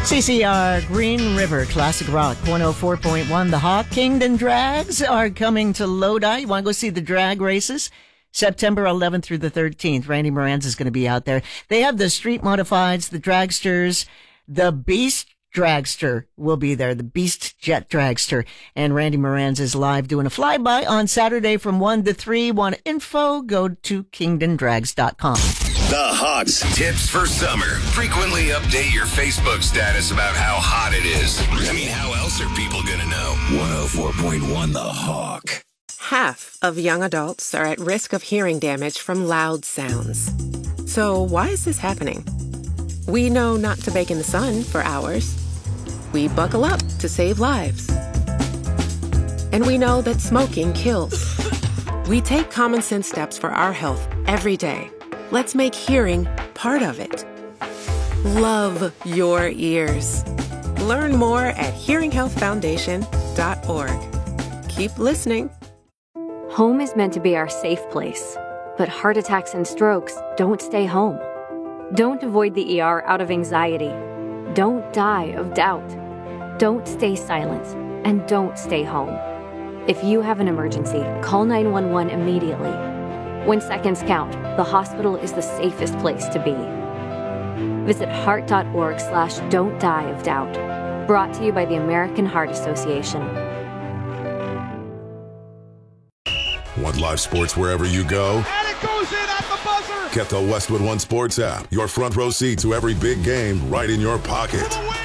CCR Green River Classic Rock 104.1. The Hawk Kingdom Drags are coming to Lodi. You want to go see the drag races? September 11th through the 13th. Randy Moranz is going to be out there. They have the street modifieds, the dragsters, the Beast Dragster will be there, the Beast Jet Dragster. And Randy Moranz is live doing a flyby on Saturday from 1 to 3. Want info? Go to kingdomdrags.com. The Hawks tips for summer. Frequently update your Facebook status about how hot it is. I mean, how else are people going to know? 104.1 The Hawk. Half of young adults are at risk of hearing damage from loud sounds. So why is this happening? We know not to bake in the sun for hours. We buckle up to save lives. And we know that smoking kills. We take common sense steps for our health every day. Let's make hearing part of it. Love your ears. Learn more at hearinghealthfoundation.org. Keep listening. Home is meant to be our safe place, but heart attacks and strokes don't stay home. Don't avoid the ER out of anxiety. Don't die of doubt. Don't stay silent, and don't stay home. If you have an emergency, call 911 immediately. When seconds count, the hospital is the safest place to be. Visit heart.org/don't die of doubt. Brought to you by the American Heart Association. Want live sports wherever you go? And it goes in at the buzzer! Get the Westwood One Sports app. Your front row seat to every big game right in your pocket. For the win!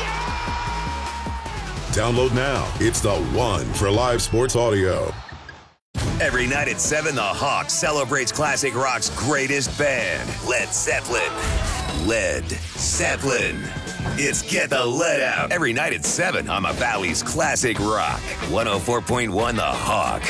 Yeah! Download now. It's the one for live sports audio. Every night at 7, the Hawk celebrates classic rock's greatest band, Led Zeppelin. Led Zeppelin. It's Get the Lead Out. Every night at 7 on the Valley's Classic Rock. 104.1 The Hawk.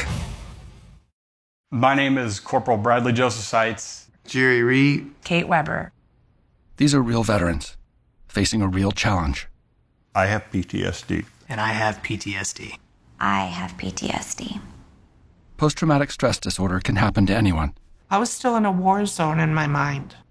My name is Corporal Bradley Joseph Seitz. Jerry Reed. Kate Weber. These are real veterans facing a real challenge. I have PTSD. And I have PTSD. I have PTSD. Post-traumatic stress disorder can happen to anyone. I was still in a war zone in my mind.